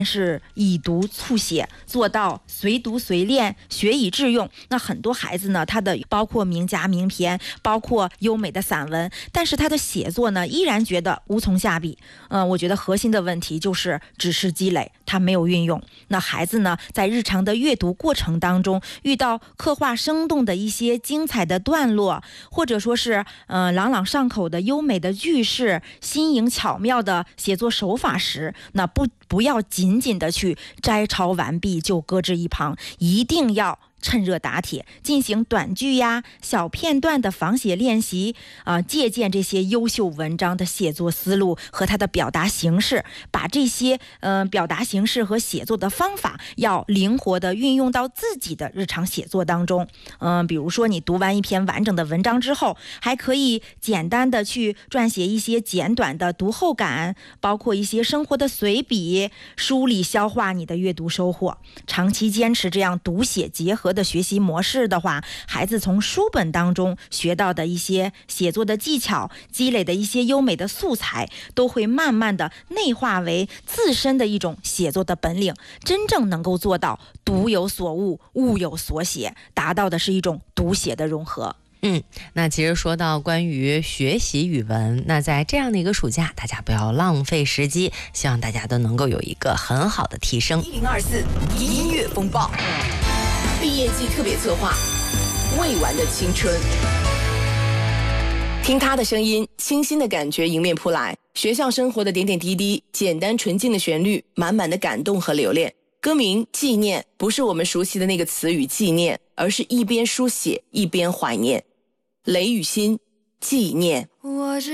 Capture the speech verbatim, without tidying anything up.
是以读促写，做到随读随练，学以致用。那很多孩子呢，他的包括名家名篇，包括优美的散文，但是他的写作呢，依然觉得无从下笔。嗯、呃，我觉得核心的问题就是只是积累，他没有运用。那孩子呢，在日常的阅读过程当中，遇到刻画生动的一些精彩的段落，或者说是呃朗朗上口的优美的句式，新颖巧妙的写作手法时，那不不要仅仅的去摘抄完毕就搁置一旁，一定要趁热打铁，进行短句呀、小片段的仿写练习啊、呃，借鉴这些优秀文章的写作思路和它的表达形式，把这些呃表达形式和写作的方法要灵活的运用到自己的日常写作当中。嗯、呃，比如说你读完一篇完整的文章之后，还可以简单的去撰写一些简短的读后感，包括一些生活的随笔，梳理消化你的阅读收获。长期坚持这样读写结合的学习模式的话，孩子从书本当中学到的一些写作的技巧，积累的一些优美的素材，都会慢慢的内化为自身的一种写作的本领，真正能够做到读有所悟，悟有所写，达到的是一种读写的融合。 嗯，那其实说到关于学习语文，那在这样的一个暑假，大家不要浪费时机，希望大家都能够有一个很好的提升。 一零二四音乐风暴毕业季特别策划，未完的青春。听他的声音，清新的感觉迎面扑来，学校生活的点点滴滴，简单纯净的旋律，满满的感动和留恋。歌名《纪念》不是我们熟悉的那个词语纪念，而是一边书写一边怀念。雷雨欣，纪念。 我